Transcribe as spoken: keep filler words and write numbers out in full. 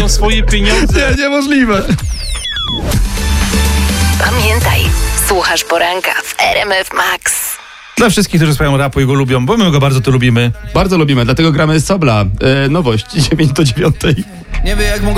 mają swoje pieniądze. Nie, niemożliwe. Pamiętaj, słuchasz poranka w R M F Max. Dla wszystkich, którzy słuchają rapu i go lubią, bo my go bardzo tu lubimy. Bardzo lubimy, dlatego gramy Sobla. E, nowość dziewięć do dziewiątej. Nie wie jak mogła